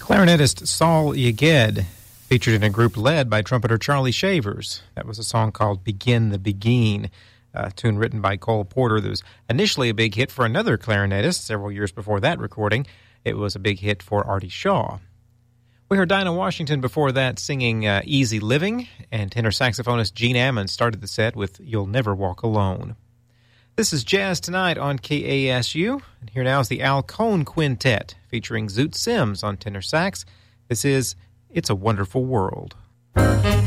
Clarinetist Saul Yeged featured in a group led by trumpeter Charlie Shavers. That was a song called Begin the Begin, a tune written by Cole Porter that was initially a big hit for another clarinetist several years before that recording. It was a big hit for Artie Shaw. We heard Dinah Washington before that singing Easy Living, and tenor saxophonist Gene Ammon started the set with You'll Never Walk Alone. This is Jazz Tonight on KASU, and here now is the Al Cohn Quintet, featuring Zoot Sims on tenor sax. This is It's a Wonderful World.